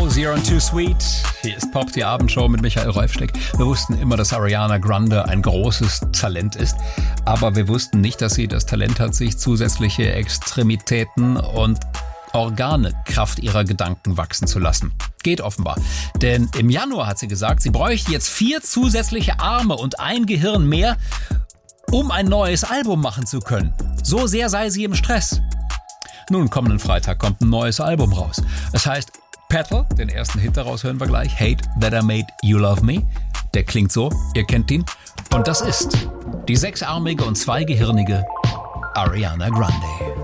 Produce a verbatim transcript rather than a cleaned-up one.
Zero and Too Sweet. Hier ist Pop, die Abendshow mit Michael Rolfschleck. Wir wussten immer, dass Ariana Grande ein großes Talent ist, aber wir wussten nicht, dass sie das Talent hat, sich zusätzliche Extremitäten und Organe Kraft ihrer Gedanken wachsen zu lassen. Geht offenbar. Denn im Januar hat sie gesagt, sie bräuchte jetzt vier zusätzliche Arme und ein Gehirn mehr, um ein neues Album machen zu können. So sehr sei sie im Stress. Nun, kommenden Freitag kommt ein neues Album raus. Es heißt Petal, den ersten Hit daraus hören wir gleich. Hate That I Made You Love Me. Der klingt so, ihr kennt ihn. Und das ist die sechsarmige und zweigehirnige Ariana Grande.